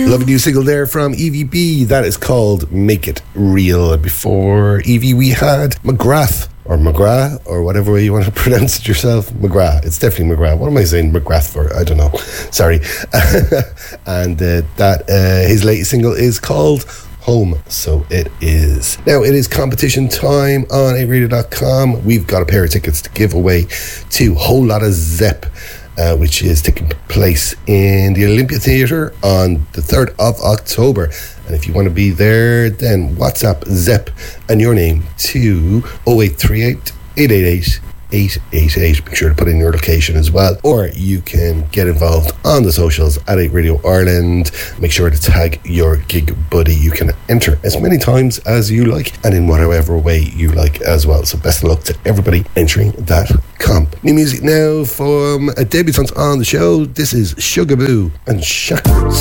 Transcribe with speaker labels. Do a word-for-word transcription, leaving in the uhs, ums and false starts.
Speaker 1: Lovely new single there from Evie B. That is called Make It Real. Before Evie, we had McGrath, or McGrath, or whatever way you want to pronounce it yourself. McGrath. It's definitely McGrath. What am I saying McGrath for? I don't know. Sorry. and uh, that uh, his latest single is called Home. So it is. Now it is competition time on eight radio dot com. We've got a pair of tickets to give away to Whole Lotta Zepp, Uh, which is taking place in the Olympia Theatre on the third of October. And if you want to be there, then WhatsApp Zepp and your name to oh eight three eight, eight eight eight, eight eight eight. Make sure to put in your location as well. Or you can get involved on the socials at eight Radio Ireland. Make sure to tag your gig buddy. You can enter as many times as you like and in whatever way you like as well. So best of luck to everybody entering that comp. New music now from a debutant on the show. This is Sugar Boo and Shackles.